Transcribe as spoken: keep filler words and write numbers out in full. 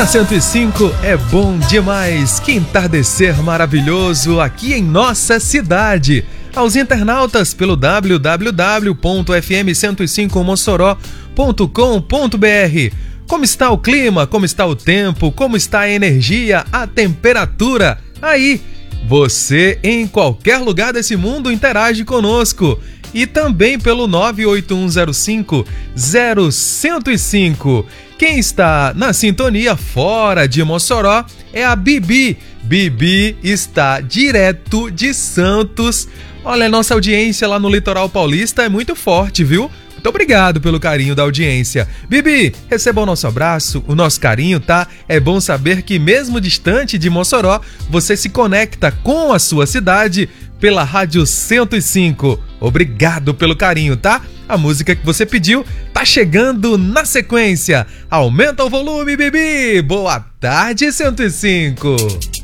Na cento e cinco é bom demais, que entardecer maravilhoso aqui em nossa cidade. Aos internautas pelo w w w ponto f m cento e cinco mossoró ponto com ponto b r. Como está o clima? Como está o tempo? Como está a energia? A temperatura? Aí, você em qualquer lugar desse mundo interage conosco. E também pelo nove oito um zero cinco zero zero zero cinco. Quem está na sintonia fora de Mossoró é a Bibi. Bibi está direto de Santos. Olha, a nossa audiência lá no litoral paulista é muito forte, viu? Muito obrigado pelo carinho da audiência. Bibi, receba o nosso abraço, o nosso carinho, tá? É bom saber que mesmo distante de Mossoró, você se conecta com a sua cidade pela Rádio cento e cinco. Obrigado pelo carinho, tá? A música que você pediu tá chegando na sequência. Aumenta o volume, Bibi! Boa tarde, cento e cinco!